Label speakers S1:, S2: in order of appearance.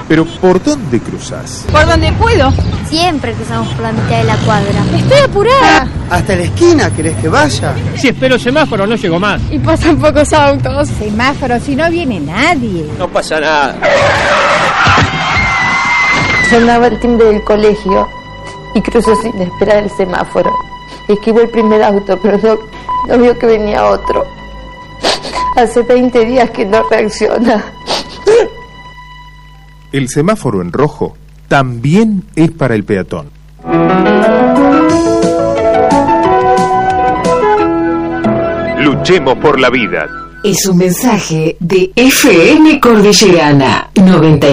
S1: Pero ¿por dónde cruzás?
S2: Por donde puedo.
S3: Siempre cruzamos por la mitad de la cuadra.
S2: Estoy apurada.
S4: ¿Hasta la esquina querés que vaya?
S5: Si espero semáforo no llego más.
S2: Y pasan pocos autos.
S6: Semáforo, si no viene nadie.
S5: No pasa nada.
S7: Sonaba el timbre del colegio y cruzó sin esperar el semáforo. Esquivó el primer auto, pero no vio que venía otro. Hace 20 días que no reacciona.
S1: El semáforo en rojo también es para el peatón. Luchemos por la vida.
S8: Es un mensaje de FM Cordillerana 90.